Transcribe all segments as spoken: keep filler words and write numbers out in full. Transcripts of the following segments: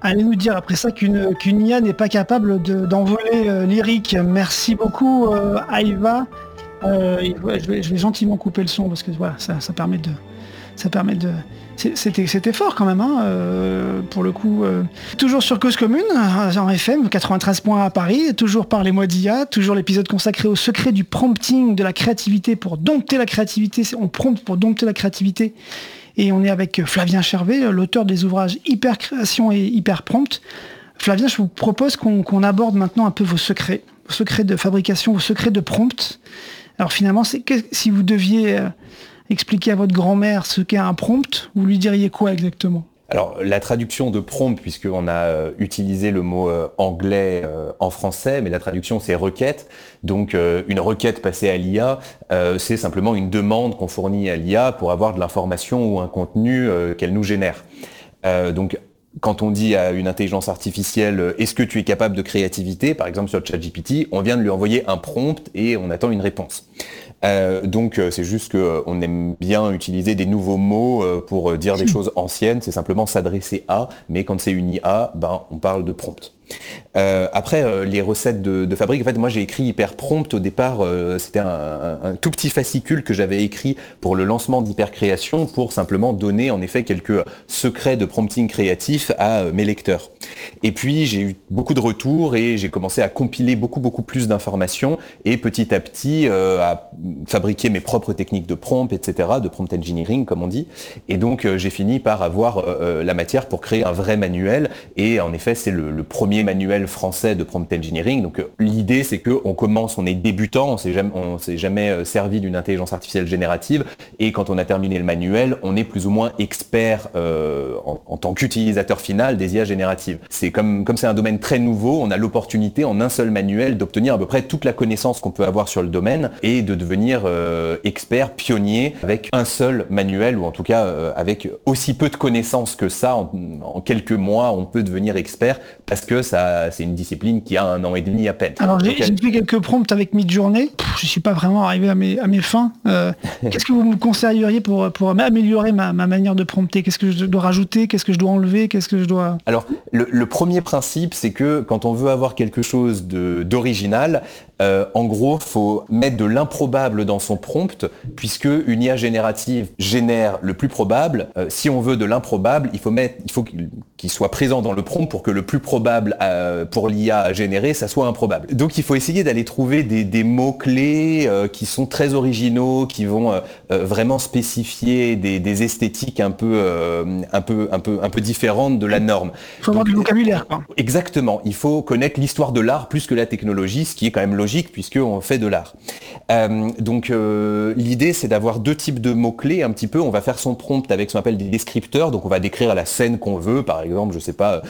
Allez nous dire après ça qu'une, qu'une I A n'est pas capable de, d'envoler euh, lyrique. Merci beaucoup, euh, Aïva. Euh, et ouais, je, vais, je vais gentiment couper le son parce que voilà, ça, ça permet de... Ça permet de... C'était, c'était fort quand même, hein, euh, pour le coup. Euh. Toujours sur Cause Commune, en F M, quatre-vingt-treize points à Paris, toujours Parlez-moi d'I A, toujours l'épisode consacré au secret du prompting, de la créativité pour dompter la créativité. On prompte pour dompter la créativité. Et on est avec Flavien Chervet, l'auteur des ouvrages Hyper Création et Hyper Prompt. Flavien, je vous propose qu'on, qu'on aborde maintenant un peu vos secrets, vos secrets de fabrication, vos secrets de prompt. Alors finalement, c'est, que, si vous deviez... Euh, expliquer à votre grand-mère ce qu'est un prompt, vous lui diriez quoi exactement ? Alors, la traduction de prompt, puisqu'on a euh, utilisé le mot euh, anglais euh, en français, mais la traduction, c'est requête. Donc, euh, une requête passée à l'I A, euh, c'est simplement une demande qu'on fournit à l'I A pour avoir de l'information ou un contenu euh, qu'elle nous génère. Euh, donc, quand on dit à une intelligence artificielle « Est-ce que tu es capable de créativité ?» par exemple sur ChatGPT, on vient de lui envoyer un prompt et on attend une réponse. Euh, donc euh, c'est juste qu'on aime bien utiliser des nouveaux mots euh, pour dire des choses anciennes, c'est simplement s'adresser à, mais quand c'est une I A, ben, on parle de prompt. Euh, après, euh, les recettes de, de fabrique, en fait, moi j'ai écrit Hyper Prompt au départ, euh, c'était un, un, un tout petit fascicule que j'avais écrit pour le lancement d'Hyper Création pour simplement donner en effet quelques secrets de prompting créatif à euh, mes lecteurs. Et puis j'ai eu beaucoup de retours et j'ai commencé à compiler beaucoup beaucoup plus d'informations et petit à petit euh, à fabriquer mes propres techniques de prompt, et cetera, de prompt engineering comme on dit. Et donc euh, j'ai fini par avoir euh, la matière pour créer un vrai manuel et en effet c'est le, le premier manuel français de prompt engineering. Donc euh, l'idée c'est que on commence, on est débutant, on s'est jamais, on s'est jamais euh, servi d'une intelligence artificielle générative et quand on a terminé le manuel, on est plus ou moins expert euh, en, en tant qu'utilisateur final des I A génératives. C'est comme comme c'est un domaine très nouveau, on a l'opportunité en un seul manuel d'obtenir à peu près toute la connaissance qu'on peut avoir sur le domaine et de devenir euh, expert, pionnier avec un seul manuel ou en tout cas euh, avec aussi peu de connaissances que ça, en, en quelques mois, on peut devenir expert parce que ça, c'est une discipline qui a un an et demi à peine. Alors j'ai, Donc, j'ai fait quelques prompts avec Midjourney. Pff, je suis pas vraiment arrivé à mes, à mes fins. Euh, qu'est-ce que vous me conseilleriez pour, pour améliorer ma, ma manière de prompter ? Qu'est-ce que je dois rajouter ? Qu'est-ce que je dois enlever ? Qu'est-ce que je dois... Alors, le, le premier principe, c'est que quand on veut avoir quelque chose de, d'original, euh, en gros, faut mettre de l'improbable dans son prompt, puisque une I A générative génère le plus probable. Euh, si on veut de l'improbable, il faut mettre, il faut qu'il soit présent dans le prompt pour que le plus probable euh, pour l'I A à générer, ça soit improbable. Donc, il faut essayer d'aller trouver des, des mots-clés euh, qui sont très originaux, qui vont euh, euh, vraiment spécifier des, des esthétiques un peu, euh, un peu, un peu, un peu différentes de la norme. Il faut avoir du vocabulaire, quoi. Exactement. Il faut connaître l'histoire de l'art plus que la technologie, ce qui est quand même logique puisqu'on fait de l'art. Euh, donc euh, l'idée c'est d'avoir deux types de mots-clés un petit peu. On va faire son prompt avec ce qu'on appelle des descripteurs. Donc on va décrire la scène qu'on veut. Par exemple, je sais pas,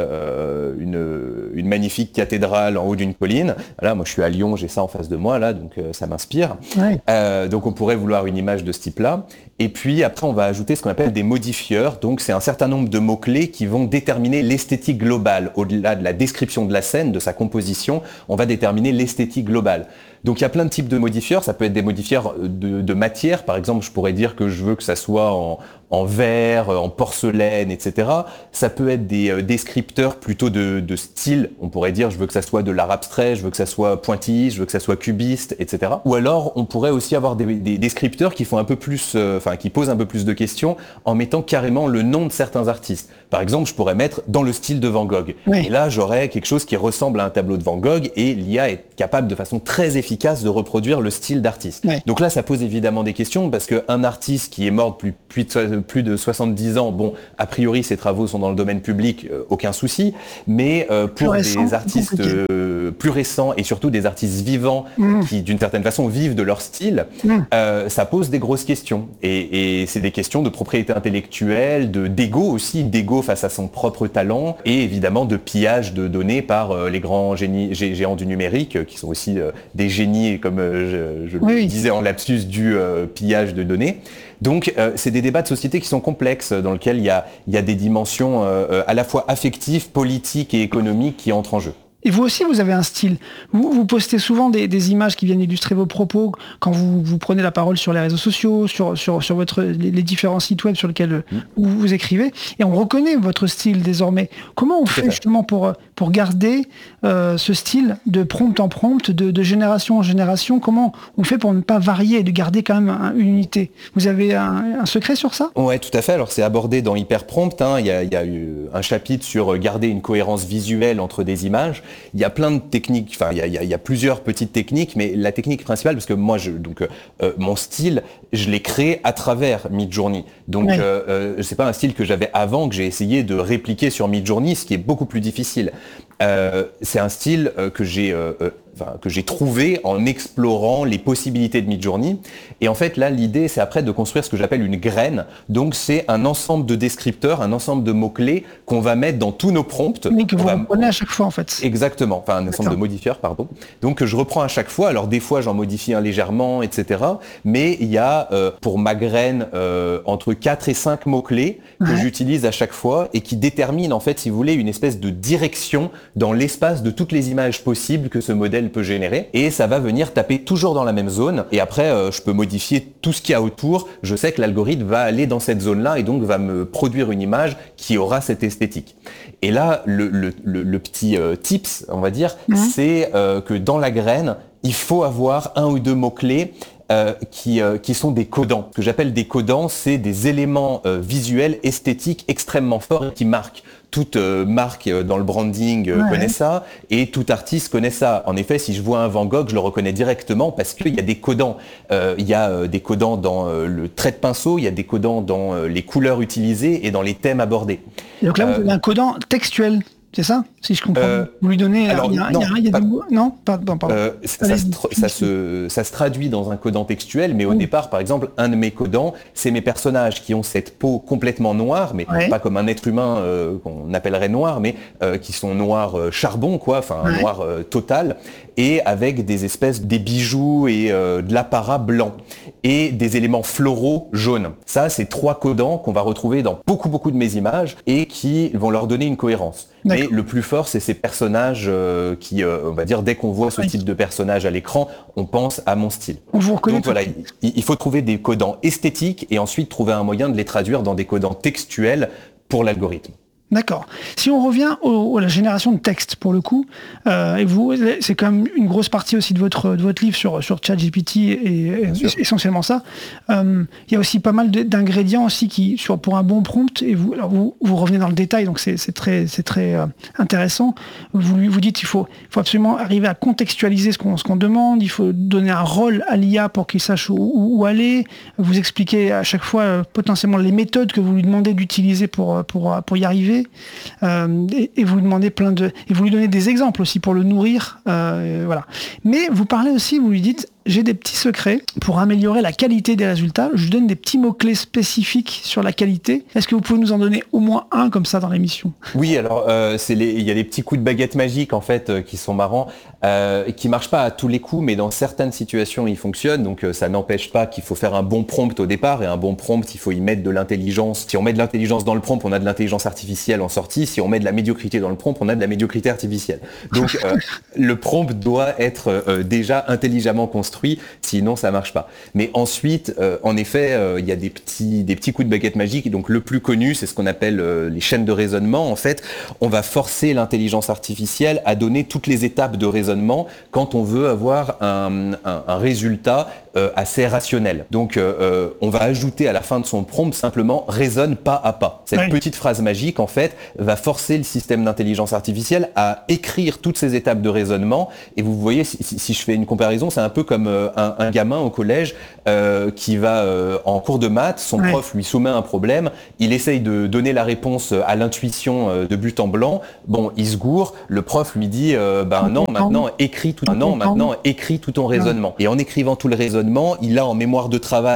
euh, une, une magnifique cathédrale en haut d'une colline. Là, moi je suis à Lyon, j'ai ça en face de moi là, donc euh, ça m'inspire. Ouais. Euh, donc on pourrait vouloir une image de ce type-là. Et puis après on va ajouter ce qu'on appelle des modifieurs. Donc c'est un certain nombre de mots-clés qui vont déterminer l'esthétique globale. Au-delà de la description de la scène, de sa composition, on va déterminer l'esthétique globale. Donc il y a plein de types de modifieurs, ça peut être des modifieurs de, de matière, par exemple je pourrais dire que je veux que ça soit en, en verre, en porcelaine, et cetera. Ça peut être des euh, descripteurs plutôt de, de style, on pourrait dire je veux que ça soit de l'art abstrait, je veux que ça soit pointilliste, je veux que ça soit cubiste, et cetera. Ou alors on pourrait aussi avoir des, des descripteurs qui font un peu plus, euh, enfin qui posent un peu plus de questions en mettant carrément le nom de certains artistes. Par exemple je pourrais mettre dans le style de Van Gogh. Oui. Et là j'aurais quelque chose qui ressemble à un tableau de Van Gogh et l'I A est capable de façon très efficace de reproduire le style d'artiste. Ouais. Donc là, ça pose évidemment des questions parce qu'un artiste qui est mort depuis plus de, plus de soixante-dix ans, bon, a priori, ses travaux sont dans le domaine public, euh, aucun souci, mais euh, pour récent, des artistes euh, plus récents et surtout des artistes vivants mmh. qui, d'une certaine façon, vivent de leur style, mmh. euh, ça pose des grosses questions. Et, et c'est des questions de propriété intellectuelle, de d'ego aussi, d'ego face à son propre talent et évidemment de pillage de données par euh, les grands génies, gé, géants du numérique qui sont aussi euh, des génies, comme euh, je, je oui. le disais en lapsus, du euh, pillage de données. Donc, euh, c'est des débats de société qui sont complexes, dans lesquels il y a, il y a des dimensions euh, à la fois affectives, politiques et économiques qui entrent en jeu. Et vous aussi, vous avez un style. Vous, vous postez souvent des, des images qui viennent illustrer vos propos quand vous, vous prenez la parole sur les réseaux sociaux, sur, sur, sur votre, les, les différents sites web sur lesquels mmh. vous, vous écrivez. Et on reconnaît votre style désormais. Comment on fait, fait justement pour, pour garder euh, ce style de prompt en prompt, de, de génération en génération? Comment on fait pour ne pas varier et de garder quand même un, une unité? Vous avez un, un secret sur ça? Ouais, tout à fait. Alors c'est abordé dans Hyperprompt. Hein. Il y a, il y a eu un chapitre sur garder une cohérence visuelle entre des images. Il y a plein de techniques. Enfin, il y a, il y a, il y a plusieurs petites techniques, mais la technique principale, parce que moi, je, donc euh, mon style, je l'ai créé à travers Midjourney. Donc ouais. euh, euh, c'est pas un style que j'avais avant que j'ai essayé de répliquer sur Midjourney, ce qui est beaucoup plus difficile. Euh, c'est un style euh, que j'ai euh, euh, Enfin, que j'ai trouvé en explorant les possibilités de Midjourney. Et en fait, là, l'idée, c'est après de construire ce que j'appelle une graine. Donc, c'est un ensemble de descripteurs, un ensemble de mots-clés qu'on va mettre dans tous nos prompts. Oui, que vous va... reprenez à chaque fois, en fait. Exactement. Enfin, un ensemble de modifieurs, pardon. Donc, je reprends à chaque fois. Alors, des fois, j'en modifie un légèrement, et cetera. Mais il y a, euh, pour ma graine, euh, entre quatre et cinq mots-clés que ouais. j'utilise à chaque fois et qui déterminent, en fait, si vous voulez, une espèce de direction dans l'espace de toutes les images possibles que ce modèle peut générer, et ça va venir taper toujours dans la même zone, et après euh, je peux modifier tout ce qu'il y a autour. Je sais que l'algorithme va aller dans cette zone-là et donc va me produire une image qui aura cette esthétique. Et là, le, le, le, le petit euh, tips, on va dire, mmh. c'est euh, que dans la graine, il faut avoir un ou deux mots-clés Euh, qui, euh, qui sont des codants. Ce que j'appelle des codants, c'est des éléments euh, visuels, esthétiques extrêmement forts et qui marquent. Toute euh, marque euh, dans le branding euh, ouais. connaît ça, et tout artiste connaît ça. En effet, si je vois un Van Gogh, je le reconnais directement parce qu'il y a des codants. Euh, il y a euh, des codants dans euh, le trait de pinceau, il y a des codants dans euh, les couleurs utilisées et dans les thèmes abordés. Et donc là, vous avez un codant textuel. C'est ça, si je comprends. Euh, vous lui donnez. Alors, il y a, non, il y a, il y a pas, des mots. Non, pardon, pardon. Euh, ça, se, ça, se, ça se traduit dans un codant textuel, mais au oui. départ, par exemple, un de mes codants, c'est mes personnages qui ont cette peau complètement noire, mais ouais. pas comme un être humain euh, qu'on appellerait noir, mais euh, qui sont noirs euh, charbon, quoi, enfin ouais. noir euh, total, et avec des espèces des bijoux et euh, de l'apparat blanc et des éléments floraux jaunes. Ça, c'est trois codants qu'on va retrouver dans beaucoup beaucoup de mes images et qui vont leur donner une cohérence. D'accord. Mais le plus fort, c'est ces personnages euh, qui, euh, on va dire, dès qu'on voit ce oui. type de personnage à l'écran, on pense à mon style. On vous reconnaît. Donc voilà, il, il faut trouver des codants esthétiques et ensuite trouver un moyen de les traduire dans des codants textuels pour l'algorithme. D'accord. Si on revient au, à la génération de texte, pour le coup, euh, et vous, c'est quand même une grosse partie aussi de votre, de votre livre sur, sur ChatGPT et, et essentiellement ça. Euh, il y a aussi pas mal d'ingrédients aussi qui, sur, pour un bon prompt, et vous, alors vous, vous revenez dans le détail, donc c'est très, c'est très euh, intéressant. Vous, vous dites qu'il faut, il faut absolument arriver à contextualiser ce qu'on, ce qu'on demande, il faut donner un rôle à l'I A pour qu'il sache où, où, où aller. Vous expliquez à chaque fois euh, potentiellement les méthodes que vous lui demandez d'utiliser pour, pour, pour y arriver. Euh, et, et vous lui demandez plein de, et vous lui donnez des exemples aussi pour le nourrir, euh, voilà. Mais vous parlez aussi, vous lui dites, j'ai des petits secrets pour améliorer la qualité des résultats. Je donne des petits mots-clés spécifiques sur la qualité. Est-ce que vous pouvez nous en donner au moins un comme ça dans l'émission? Oui, alors euh, c'est les, il y a des petits coups de baguette magique en fait euh, qui sont marrants, euh, qui marchent pas à tous les coups, mais dans certaines situations ils fonctionnent. Donc euh, ça n'empêche pas qu'il faut faire un bon prompt au départ, et un bon prompt, il faut y mettre de l'intelligence. Si on met de l'intelligence dans le prompt, on a de l'intelligence artificielle en sortie. Si on met de la médiocrité dans le prompt, on a de la médiocrité artificielle. Donc euh, le prompt doit être euh, déjà intelligemment construit. Sinon ça marche pas. Mais ensuite, euh, en effet, euh, il y a des petits, des petits coups de baguette magique. Et donc le plus connu, c'est ce qu'on appelle euh, les chaînes de raisonnement. En fait, on va forcer l'intelligence artificielle à donner toutes les étapes de raisonnement quand on veut avoir un, un, un résultat euh, assez rationnel. Donc euh, on va ajouter à la fin de son prompt simplement raisonne pas à pas. Cette oui. petite phrase magique, en fait, va forcer le système d'intelligence artificielle à écrire toutes ces étapes de raisonnement. Et vous voyez, si, si, si je fais une comparaison, c'est un peu comme euh, un, un gamin au collège euh, qui va euh, en cours de maths, son ouais. prof lui soumet un problème, il essaye de donner la réponse à l'intuition euh, de but en blanc. Bon, il se gourre, le prof lui dit euh, ben non, maintenant écris tout, non, maintenant écris tout ton raisonnement. Et en écrivant tout le raisonnement, il a en mémoire de travail